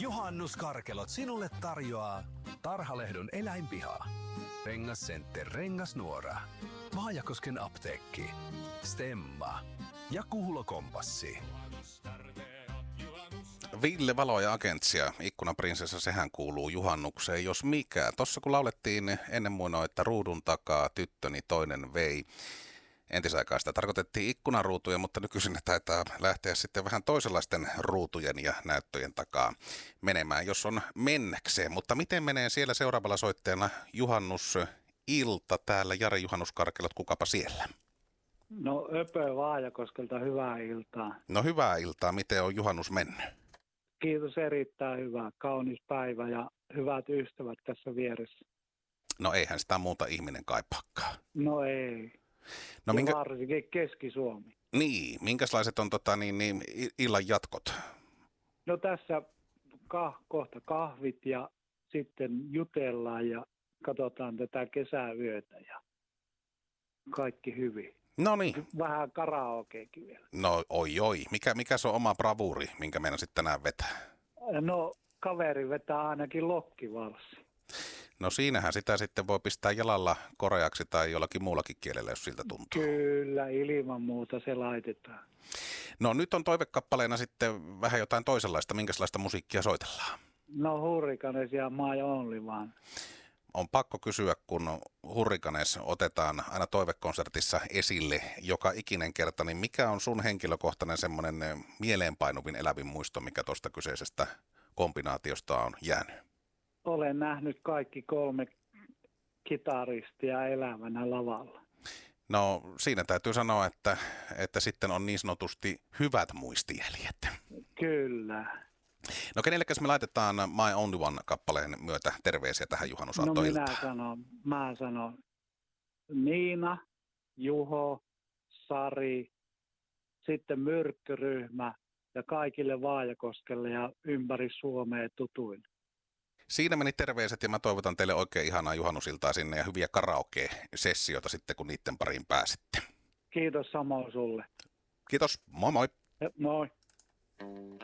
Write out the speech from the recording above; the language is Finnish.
Juhannuskarkelot sinulle tarjoaa Tarhalehdon eläinpiha, Rengas Center Rengasnuora, Vaajakosken apteekki, Stemma ja Kuhlo Kompassi. Ville Valo ja Agentsia, Ikkunaprinsessa, sehän kuuluu juhannukseen, jos mikä. Tossa kun laulettiin ennen muinoin, että ruudun takaa tyttöni toinen vei. Entisaikaa sitä tarkoitettiin ikkunaruutuja, mutta nykyisin ne taitaa lähteä sitten vähän toisenlaisten ruutujen ja näyttöjen takaa menemään, jos on mennäkseen. Mutta miten menee siellä seuraavalla soitteena juhannusilta täällä? Jari Juhannuskarkelot, kukapa siellä? No Öpö Vaajakoskelta, hyvää iltaa. No hyvää iltaa, miten on juhannus mennyt? Kiitos, erittäin hyvä. Kaunis päivä ja hyvät ystävät tässä vieressä. No eihän sitä muuta ihminen kaipaakaan. No ei. No varsinkin Keski-Suomi. Niin, minkälaiset on illan jatkot? No tässä kohta kahvit ja sitten jutellaan ja katsotaan tätä kesäyötä ja kaikki hyvin. No niin. Vähän karaokeekin vielä. No oi. Mikä se on oma bravuuri, minkä meinasit tänään vetää? No kaveri vetää ainakin lokkivalssi. No siinähän sitä sitten voi pistää jalalla koreaksi tai jollakin muullakin kielellä, jos siltä tuntuu. Kyllä, ilman muuta se laitetaan. No nyt on toivekappaleena sitten vähän jotain toisenlaista. Minkälaista musiikkia soitellaan? No Hurrikanes ja My Only One. On pakko kysyä, kun Hurrikanes otetaan aina toivekonsertissa esille joka ikinen kerta, niin mikä on sun henkilökohtainen semmoinen mieleenpainuvin elävin muisto, mikä tuosta kyseisestä kombinaatiosta on jäänyt? Olen nähnyt kaikki 3 kitaristia elävänä lavalla. No siinä täytyy sanoa, että sitten on niin sanotusti hyvät muistijäljet. Kyllä. No kenellekäs me laitetaan My Only One-kappaleen myötä terveisiä tähän juhannusaattoiltaan? No mä sanon Niina, Juho, Sari, sitten Myrkkyryhmä ja kaikille Vaajakoskelle ja ympäri Suomea tutuille. Siinä meni terveiset ja mä toivotan teille oikein ihanaa juhannusiltaa sinne ja hyviä karaoke-sessioita sitten, kun niiden pariin pääsitte. Kiitos samoin sulle. Kiitos, moi moi. Moi.